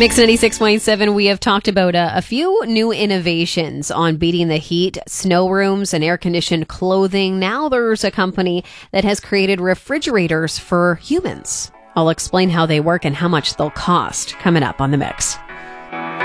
Mix 96.7, we have talked about a few new innovations on beating the heat, snow rooms and air-conditioned clothing. Now there's a company that has created refrigerators for humans. I'll explain how they work and how much they'll cost coming up on The Mix.